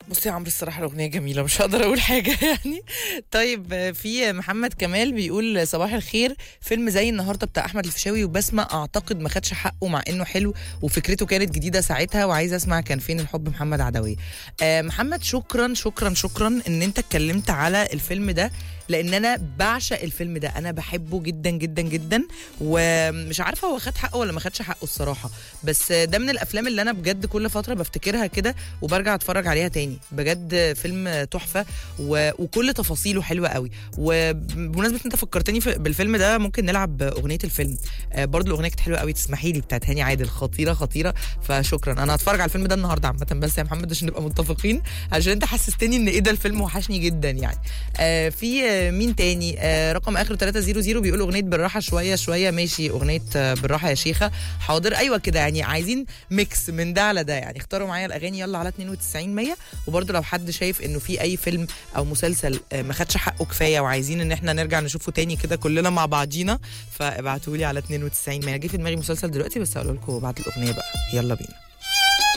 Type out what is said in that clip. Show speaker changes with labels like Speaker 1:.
Speaker 1: بصي يا عمرو، الصراحه الاغنيه جميله، مش هقدر اقول حاجه يعني. طيب في محمد كمال بيقول صباح الخير، فيلم زي النهارده بتاع احمد الفيشاوي وبسمه اعتقد ما خدش حقه مع انه حلو وفكرته كانت جديده ساعتها، وعايزه اسمع كان فين الحب محمد عدويه. محمد شكرا شكرا شكرا ان انت اتكلمت على الفيلم ده، لان انا بعشق الفيلم ده، انا بحبه جدا جدا جدا، ومش عارفه هو خد حقه ولا ما خدش حقه الصراحه، بس ده من الافلام اللي انا بجد كل فتره بفتكرها كده وبرجع اتفرج عليها تاني. بجد فيلم تحفه وكل تفاصيله حلوه قوي. وبمناسبه انت فكرتني بالفيلم ده، ممكن نلعب اغنيه الفيلم. برضو الاغنيه كانت حلوه قوي، تسمحي لي، بتاعت هاني عادل، خطيره خطيره. فشكرا، انا هتفرج على الفيلم ده النهارده عامه، بس يا محمد عشان نبقى متفقين، عشان انت حسستني ان ايه ده، الفيلم وحشني جدا يعني. في مين تاني؟ رقم اخره 300 بيقول اغنيه بالراحه شويه شويه. ماشي، اغنيه بالراحه يا شيخه، حاضر. ايوه كده يعني، عايزين ميكس من ده على ده يعني. اختاروا معايا الاغاني يلا على 92 100. وبرده لو حد شايف انه في اي فيلم او مسلسل ما خدش حقه كفايه وعايزين ان احنا نرجع نشوفه تاني كده كلنا مع بعضينا، فابعتوا لي على 92 100. جه في دماغي مسلسل دلوقتي بس هقول لكم بعد الاغنيه بقى. يلا بينا.